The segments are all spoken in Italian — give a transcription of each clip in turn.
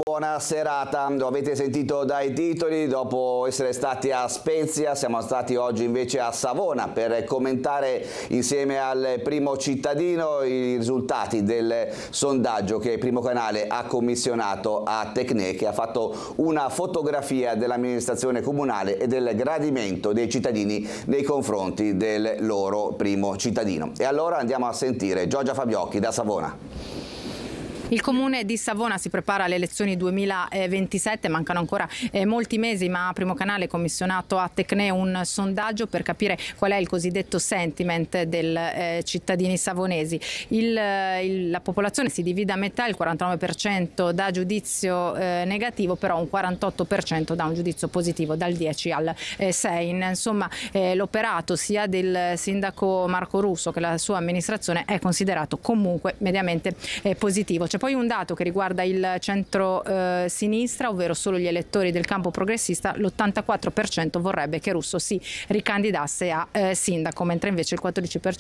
buona serata. Lo avete sentito dai titoli, dopo essere stati a Spezia siamo stati oggi invece a Savona per commentare insieme al Primo Cittadino i risultati del sondaggio che Primo Canale ha commissionato a Tecne, che ha fatto una fotografia dell'amministrazione comunale e del gradimento dei cittadini nei confronti del loro Primo Cittadino. E allora andiamo a sentire Giorgia Fabiocchi da Savona. Il comune di Savona si prepara alle elezioni 2027, mancano ancora molti mesi, ma Primo Canale ha commissionato a Tecne un sondaggio per capire qual è il cosiddetto sentiment dei cittadini savonesi. La popolazione si divide a metà, il 49% dà giudizio negativo, però un 48% dà un giudizio positivo, dal 10 al 6. Insomma, l'operato sia del sindaco Marco Russo che la sua amministrazione è considerato comunque mediamente positivo. C'è poi un dato che riguarda il centro-sinistra, ovvero solo gli elettori del campo progressista. L'84% vorrebbe che Russo si ricandidasse a sindaco, mentre invece il 14%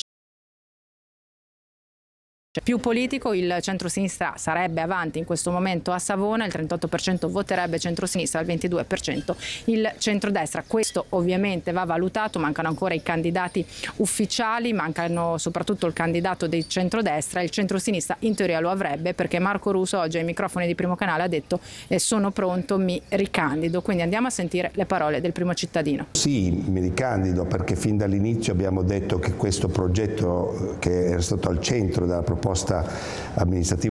più politico. Il centrosinistra sarebbe avanti in questo momento a Savona, il 38% voterebbe centrosinistra, il 22% il centrodestra. Questo ovviamente va valutato, mancano ancora i candidati ufficiali, mancano soprattutto il candidato del centrodestra. Il centrosinistra in teoria lo avrebbe, perché Marco Russo oggi ai microfoni di Primo Canale ha detto sono pronto, mi ricandido. Quindi andiamo a sentire le parole del Primo Cittadino. Sì, mi ricandido perché fin dall'inizio abbiamo detto che questo progetto, che era stato al centro della proposta amministrativa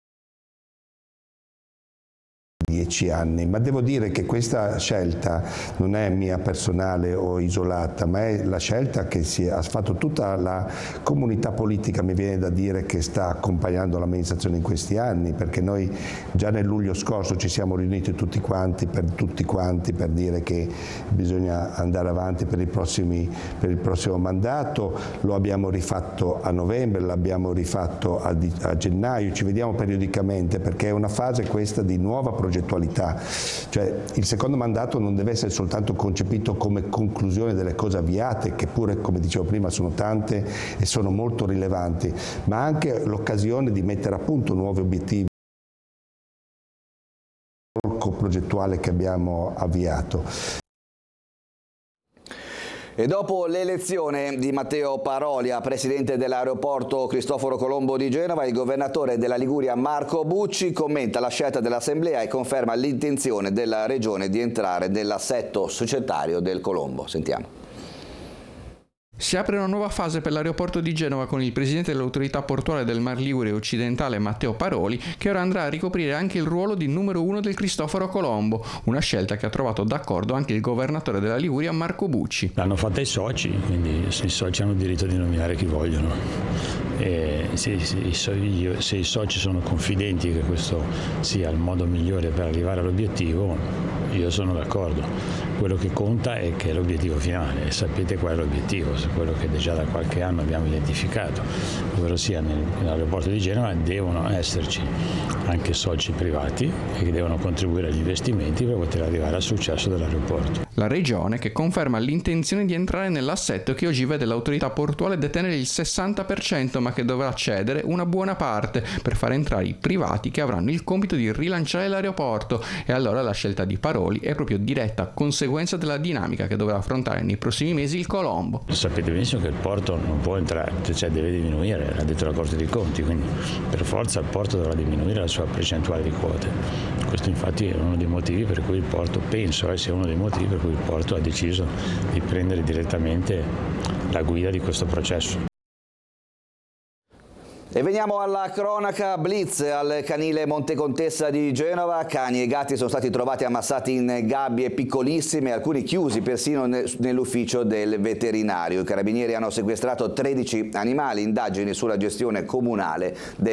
10 anni, ma devo dire che questa scelta non è mia personale o isolata, ma è la scelta che ha fatto tutta la comunità politica, mi viene da dire, che sta accompagnando l'amministrazione in questi anni, perché noi già nel luglio scorso ci siamo riuniti tutti quanti per dire che bisogna andare avanti per il prossimo mandato. Lo abbiamo rifatto a novembre, l'abbiamo rifatto a gennaio, ci vediamo periodicamente perché è una fase questa di nuova progettualità. Cioè, il secondo mandato non deve essere soltanto concepito come conclusione delle cose avviate, che pure, come dicevo prima, sono tante e sono molto rilevanti, ma anche l'occasione di mettere a punto nuovi obiettivi progettuale che abbiamo avviato. E dopo l'elezione di Matteo Paroli a presidente dell'aeroporto Cristoforo Colombo di Genova, il governatore della Liguria Marco Bucci commenta la scelta dell'Assemblea e conferma l'intenzione della Regione di entrare nell'assetto societario del Colombo. Sentiamo. Si apre una nuova fase per l'aeroporto di Genova con il presidente dell'autorità portuale del Mar Ligure occidentale Matteo Paroli, che ora andrà a ricoprire anche il ruolo di numero 1 del Cristoforo Colombo, una scelta che ha trovato d'accordo anche il governatore della Liguria Marco Bucci. L'hanno fatta i soci, quindi i soci hanno il diritto di nominare chi vogliono. E se i soci sono confidenti che questo sia il modo migliore per arrivare all'obiettivo, io sono d'accordo. Quello che conta è che è l'obiettivo finale, e sapete qual è l'obiettivo, quello che già da qualche anno abbiamo identificato, ovvero sia nell'aeroporto di Genova devono esserci anche soci privati e che devono contribuire agli investimenti per poter arrivare al successo dell'aeroporto. La Regione che conferma l'intenzione di entrare nell'assetto che oggi vede l'autorità portuale detenere il 60%, ma che dovrà cedere una buona parte per far entrare i privati che avranno il compito di rilanciare l'aeroporto. E allora la scelta di Paroli è proprio diretta conseguenza della dinamica che dovrà affrontare nei prossimi mesi il Colombo. Sapete benissimo che il porto non può entrare, cioè deve diminuire, l'ha detto la Corte dei Conti, quindi per forza il porto dovrà diminuire la sua percentuale di quote. Questo infatti è uno dei motivi per cui il porto, penso sia uno dei motivi per cui il porto ha deciso di prendere direttamente la guida di questo processo. E veniamo alla cronaca blitz al canile Montecontessa di Genova. Cani e gatti sono stati trovati ammassati in gabbie piccolissime, alcuni chiusi persino nell'ufficio del veterinario. I carabinieri hanno sequestrato 13 animali, indagini sulla gestione comunale